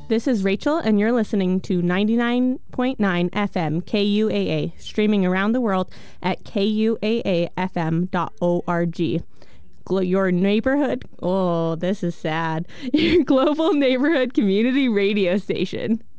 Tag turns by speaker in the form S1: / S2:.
S1: This is Rachel, and you're listening to 99.9 FM KUAA, streaming around the world at kuaafm.org. Your neighborhood, oh, this is sad, your global neighborhood community radio station.